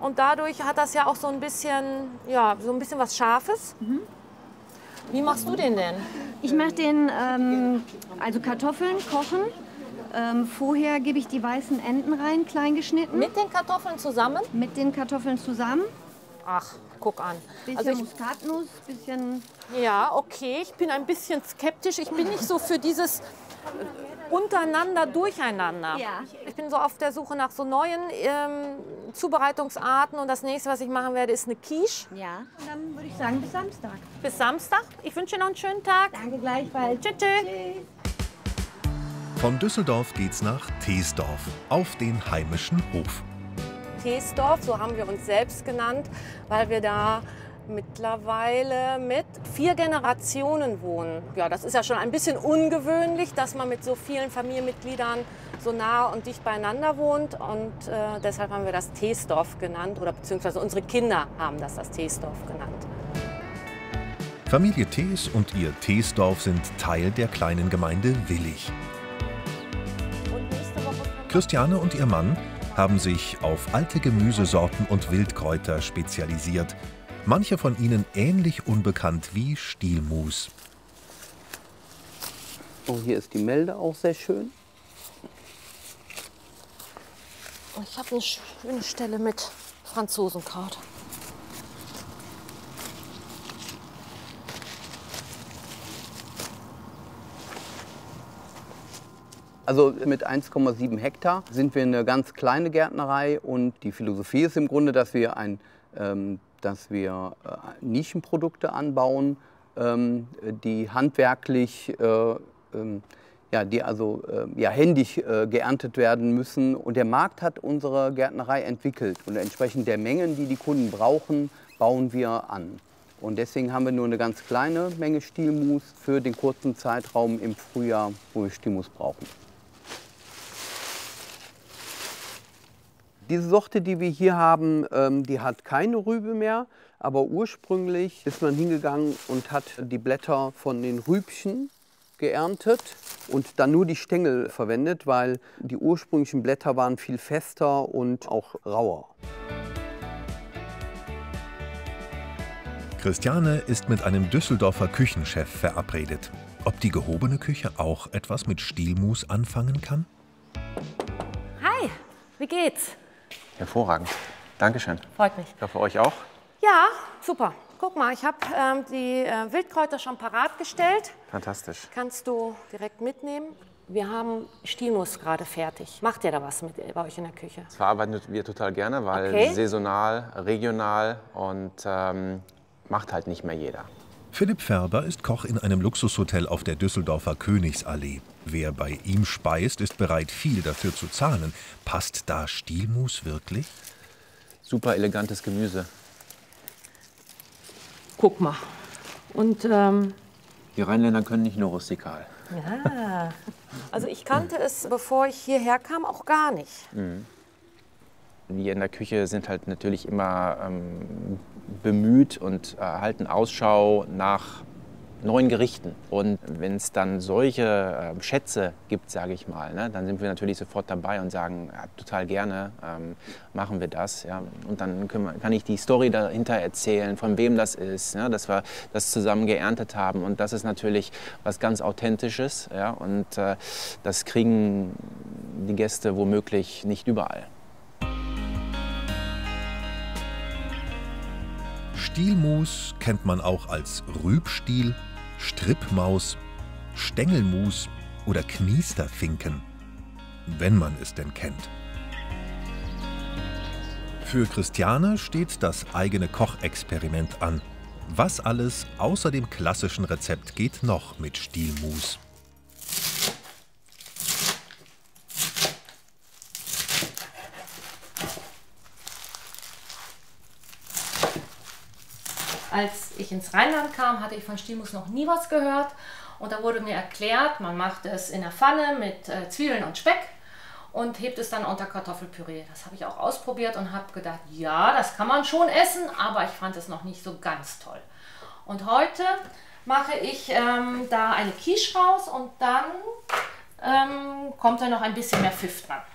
Und dadurch hat das ja auch so ein bisschen, ja, so ein bisschen was Scharfes. Wie machst du den denn? Ich mache den, also Kartoffeln kochen. Vorher gebe ich die weißen Enden rein, klein geschnitten. Mit den Kartoffeln zusammen? Mit den Kartoffeln zusammen. Ach, guck an. Bisschen Muskatnuss, bisschen... Ja, okay, ich bin ein bisschen skeptisch. Ich bin nicht so für dieses untereinander, durcheinander. Ja. Ich bin so auf der Suche nach so neuen Zubereitungsarten. Und das nächste, was ich machen werde, ist eine Quiche. Ja. Und dann würde ich sagen, bis Samstag. Bis Samstag. Ich wünsche dir noch einen schönen Tag. Danke gleichfalls. Tschüss. Tschüss. Von Düsseldorf geht's nach Teesdorf, auf den heimischen Hof. Teesdorf, so haben wir uns selbst genannt, weil wir da mittlerweile mit 4 Generationen wohnen. Ja, das ist ja schon ein bisschen ungewöhnlich, dass man mit so vielen Familienmitgliedern so nah und dicht beieinander wohnt. Und deshalb haben wir das Teesdorf genannt, oder beziehungsweise unsere Kinder haben das Teesdorf genannt. Familie Thees und ihr Teesdorf sind Teil der kleinen Gemeinde Willich. Christiane und ihr Mann haben sich auf alte Gemüsesorten und Wildkräuter spezialisiert. Manche von ihnen ähnlich unbekannt wie Stielmus. Oh, hier ist die Melde auch sehr schön. Ich habe eine schöne Stelle mit Franzosenkraut. Also mit 1,7 Hektar sind wir eine ganz kleine Gärtnerei und die Philosophie ist im Grunde, dass wir, Nischenprodukte anbauen, die handwerklich, händisch geerntet werden müssen. Und der Markt hat unsere Gärtnerei entwickelt und entsprechend der Mengen, die die Kunden brauchen, bauen wir an. Und deswegen haben wir nur eine ganz kleine Menge Stielmus für den kurzen Zeitraum im Frühjahr, wo wir Stielmus brauchen. Diese Sorte, die wir hier haben, die hat keine Rübe mehr, aber ursprünglich ist man hingegangen und hat die Blätter von den Rübchen geerntet und dann nur die Stängel verwendet, weil die ursprünglichen Blätter waren viel fester und auch rauer. Christiane ist mit einem Düsseldorfer Küchenchef verabredet. Ob die gehobene Küche auch etwas mit Stielmus anfangen kann? Hi, wie geht's? Hervorragend. Dankeschön. Freut mich. Ich hoffe, euch auch. Ja, super. Guck mal, ich habe die Wildkräuter schon parat gestellt. Fantastisch. Kannst du direkt mitnehmen. Wir haben Stielmus gerade fertig. Macht ihr da was mit bei euch in der Küche? Das verarbeiten wir total gerne, weil saisonal, regional und macht halt nicht mehr jeder. Philipp Färber ist Koch in einem Luxushotel auf der Düsseldorfer Königsallee. Wer bei ihm speist, ist bereit, viel dafür zu zahlen. Passt da Stielmus wirklich? Super elegantes Gemüse. Guck mal. Und die Rheinländer können nicht nur rustikal. ja, also ich kannte es, bevor ich hierher kam, auch gar nicht. Wir in der Küche sind halt natürlich immer bemüht und halten Ausschau nach neuen Gerichten. Und wenn es dann solche Schätze gibt, sage ich mal, ne, dann sind wir natürlich sofort dabei und sagen, ja, total gerne machen wir das. Ja. Und dann kann ich die Story dahinter erzählen, von wem das ist, ja, dass wir das zusammen geerntet haben. Und das ist natürlich was ganz Authentisches. Ja, und das kriegen die Gäste womöglich nicht überall. Stielmus kennt man auch als Rübstiel, Strippmaus, Stängelmus oder Kniesterfinken, wenn man es denn kennt. Für Christiane steht das eigene Kochexperiment an. Was alles außer dem klassischen Rezept geht noch mit Stielmus? Als ich ins Rheinland kam, hatte ich von Stielmus noch nie was gehört. Und da wurde mir erklärt, man macht es in der Pfanne mit Zwiebeln und Speck und hebt es dann unter Kartoffelpüree. Das habe ich auch ausprobiert und habe gedacht, ja, das kann man schon essen, aber ich fand es noch nicht so ganz toll. Und heute mache ich da eine Quiche raus und dann kommt da noch ein bisschen mehr Pfiff dran.